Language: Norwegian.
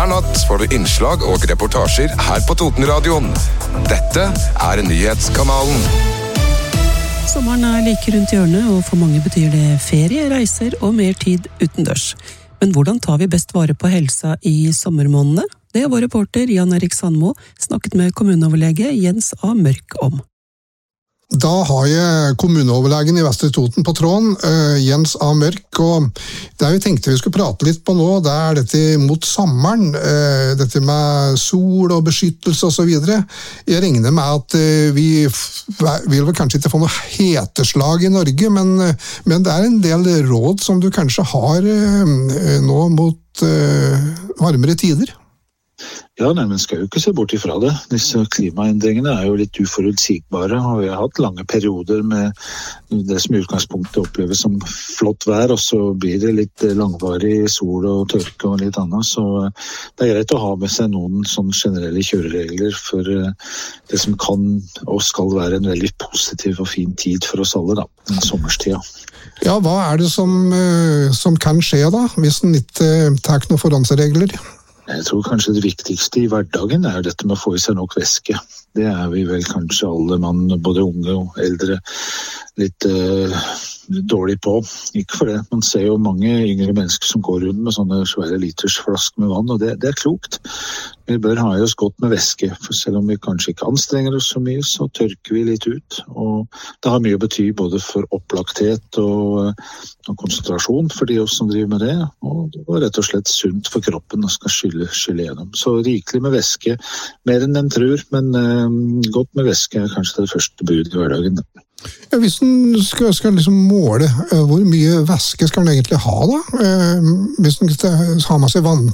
Hver natt får du innslag og reportasjer her på Totenradioen. Dette nyhetskanalen. Sommeren like rundt hjørnet, og for mange betyr det ferie, reiser og mer tid utendørs. Men hvordan tar vi best vare på helsa i sommermånedene? Det vår reporter Jan Erik Sandmo snakket med kommuneoverlege Jens A. Mørk om. Da har jeg kommuneoverlegen i Vestre Toten på tråden, Jens A. Mørk, og det vi tenkte vi skulle prate litt på nå, det dette mot sommeren, dette med sol og beskyttelse og så videre. Jeg regner med at vi vil vel kanskje ikke få noe heteslag i Norge, men det en del råd som du kanskje har nå mot varmere tider. Ja, men skal jo ikke se bort ifra det. Disse klimaendringene jo litt uforutsigbare, og vi har hatt lange perioder med det som i utgangspunktet oppleves som flott vær, og så blir det litt langvarig sol og tørke og litt annet, så det greit å ha med seg noen sånne generelle kjøreregler for det som kan og skal være en veldig positiv og fin tid for oss alle, da, den sommerstida. Ja, hva det som kan skje da, hvis en ikke tar noen forhåndsregler? Jeg tror kanskje det viktigste i hverdagen dette med å få i seg nok væske. Det vi vel kanskje alle mann, både unge og eldre, litt dårlig på. Ikke for det. Man ser jo mange yngre mennesker som går rundt med sånne svære litersflasker med vann, og det klokt. Vi bør ha i oss godt med væske, for selv om vi kanskje ikke anstrenger oss så mye, så tørker vi litt ut. Og det har mye å bety både for opplagthet og konsentrasjon for de oss som driver med det, og det var rett og slett sunt for kroppen å skal skylle gjennom. Så rikelig med væske, mer enn en tror, men godt med væske kanskje det første bud i hverdagen. Ja, hvis en skal liksom måle hvor mye væske skal en egentlig ha da? Hvis en har med seg